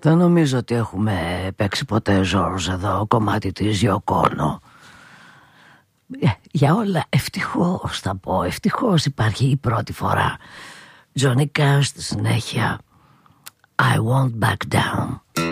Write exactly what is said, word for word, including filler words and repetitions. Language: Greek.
Δεν νομίζω ότι έχουμε παίξει ποτέ George εδώ κομμάτι της Yoko Ono. Για όλα ευτυχώς θα πω, ευτυχώς υπάρχει η πρώτη φορά. Johnny Cash στη συνέχεια, I won't back down.